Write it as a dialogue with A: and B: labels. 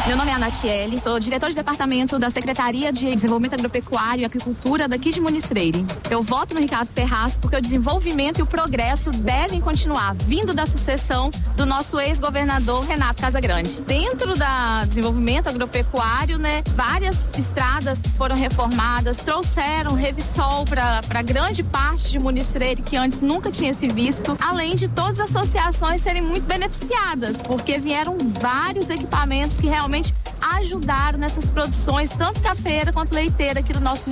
A: Meu nome é Anatiele, sou diretora de departamento da Secretaria de Desenvolvimento Agropecuário e Agricultura daqui de Muniz Freire. Eu voto no Ricardo Ferraz porque o desenvolvimento e o progresso devem continuar, vindo da sucessão do nosso ex-governador Renato Casagrande. Dentro da desenvolvimento agropecuário, várias estradas foram reformadas, trouxeram Revsol para grande parte de Muniz Freire que antes nunca tinha se visto, além de todas as associações serem muito beneficiadas, porque vieram vários equipamentos que realmente ajudaram nessas produções, tanto cafeira quanto leiteira aqui do nosso